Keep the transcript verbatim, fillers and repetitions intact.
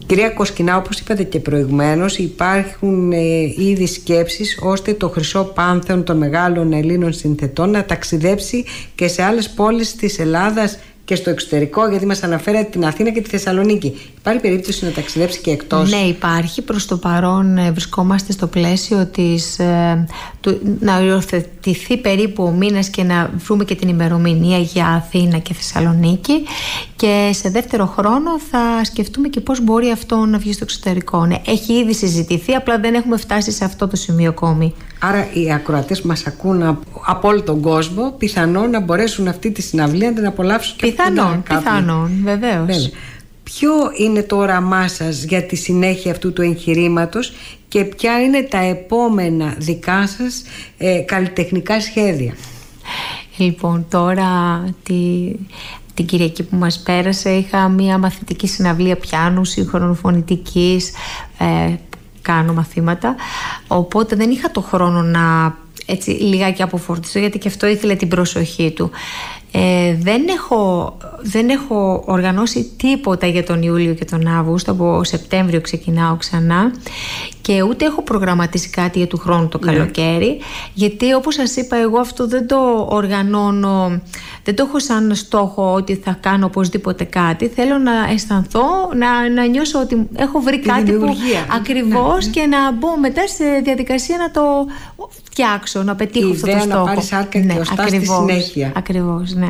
Κυρία Κοσκινά, όπως είπατε και προηγουμένως, υπάρχουν ε, ήδη σκέψεις ώστε το χρυσό πάνθεον των μεγάλων Ελλήνων συνθετών να ταξιδέψει και σε άλλες πόλεις της Ελλάδας και στο εξωτερικό, γιατί μας αναφέρατε την Αθήνα και τη Θεσσαλονίκη. Υπάρχει περίπτωση να ταξιδέψει και εκτός? Ναι, υπάρχει. Προς το παρόν ε, βρισκόμαστε στο πλαίσιο της, ε, του, να οριοθετηθεί περίπου ο μήνας και να βρούμε και την ημερομηνία για Αθήνα και Θεσσαλονίκη, και σε δεύτερο χρόνο θα σκεφτούμε και πώς μπορεί αυτό να βγει στο εξωτερικό. Ναι, έχει ήδη συζητηθεί, απλά δεν έχουμε φτάσει σε αυτό το σημείο ακόμη. Άρα οι ακροατές που μας ακούν από όλο τον κόσμο πιθανόν να μπορέσουν αυτή τη συναυλία να την απολαύσουν και πιθανόν, πιθανόν, βεβαίως. Βέβαια. Ποιο είναι το όραμά σας για τη συνέχεια αυτού του εγχειρήματος και ποια είναι τα επόμενα δικά σας ε, καλλιτεχνικά σχέδια? Λοιπόν, τώρα τη, την Κυριακή που μας πέρασε είχα μια μαθητική συναυλία πιάνου συγχρονοφωνητικής, ε, κάνω μαθήματα, οπότε δεν είχα το χρόνο να έτσι λιγάκι αποφορτιστώ, γιατί και αυτό ήθελε την προσοχή του. Ε, δεν, έχω, δεν έχω οργανώσει τίποτα για τον Ιούλιο και τον Αύγουστο. Από Σεπτέμβριο ξεκινάω ξανά, και ούτε έχω προγραμματίσει κάτι για του χρόνου το καλοκαίρι, yeah. γιατί όπως σας είπα, εγώ αυτό δεν το οργανώνω, δεν το έχω σαν στόχο ότι θα κάνω οπωσδήποτε κάτι. Θέλω να αισθανθώ, να, να νιώσω ότι έχω βρει τη κάτι που yeah, ακριβώς yeah. και να μπω μετά σε διαδικασία να το φτιάξω, να πετύχω η αυτό ιδέα το στόχο. να πάρεις άρκα και ναι, οστά στη συνέχεια. Ακριβώς, ναι.